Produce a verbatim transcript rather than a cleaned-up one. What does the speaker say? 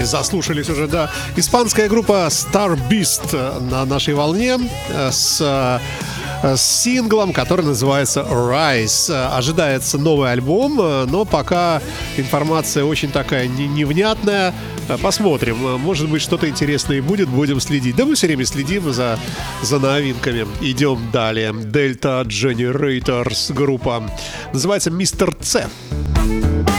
заслушались уже, да. Испанская группа Star Beast на нашей волне с, с синглом, который называется Rise. Ожидается новый альбом, но пока информация очень такая невнятная. Посмотрим, может быть, что-то интересное будет, будем следить. Да мы все время следим за, за новинками. Идем далее. Delta Generators группа. Называется Мистер Ц.